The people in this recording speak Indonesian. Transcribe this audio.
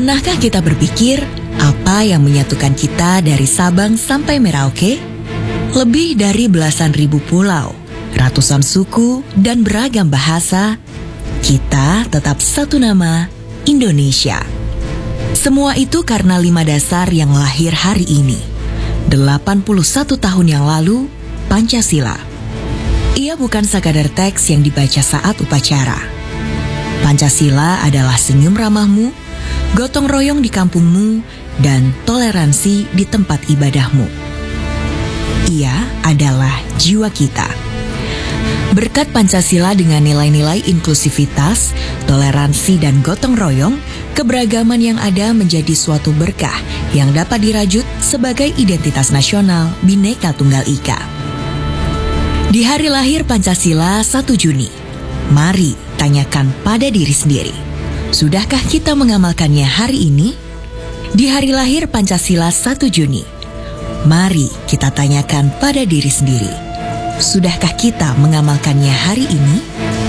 Pernahkah kita berpikir apa yang menyatukan kita dari Sabang sampai Merauke? Lebih dari belasan ribu pulau, ratusan suku, dan beragam bahasa, kita tetap satu nama, Indonesia. Semua itu karena 5 dasar yang lahir hari ini, 81 tahun yang lalu, Pancasila. Ia bukan sekadar teks yang dibaca saat upacara. Pancasila adalah senyum ramahmu, gotong royong di kampungmu, dan toleransi di tempat ibadahmu. Ia adalah jiwa kita. Berkat Pancasila dengan nilai-nilai inklusivitas, toleransi, dan gotong royong, keberagaman yang ada menjadi suatu berkah yang dapat dirajut sebagai identitas nasional Bhinneka Tunggal Ika. Di hari lahir Pancasila 1 Juni, mari tanyakan pada diri sendiri. Sudahkah kita mengamalkannya hari ini? Di hari lahir Pancasila 1 Juni, mari kita tanyakan pada diri sendiri. Sudahkah kita mengamalkannya hari ini?